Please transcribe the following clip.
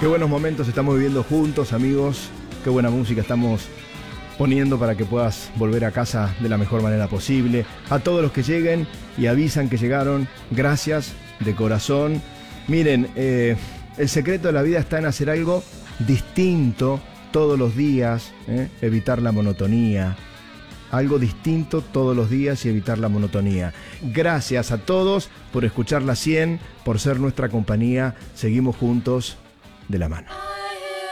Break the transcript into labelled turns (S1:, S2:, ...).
S1: Qué buenos momentos estamos viviendo juntos, amigos. Qué buena música estamos poniendo para que puedas volver a casa de la mejor manera posible. A todos los que lleguen y avisan que llegaron, gracias de corazón. Miren, el secreto de la vida está en hacer algo distinto todos los días, evitar la monotonía. Algo distinto todos los días y evitar la monotonía. Gracias a todos por escuchar la 100, por ser nuestra compañía. Seguimos juntos de la mano.